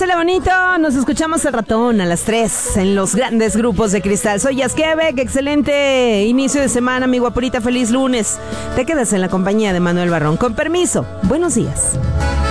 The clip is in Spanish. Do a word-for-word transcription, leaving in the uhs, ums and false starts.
Pásale bonito, nos escuchamos el ratón a las tres en los grandes grupos de cristal. Soy Yaskevek, excelente inicio de semana, mi guapurita, feliz lunes. Te quedas en la compañía de Manuel Barrón. Con permiso, buenos días.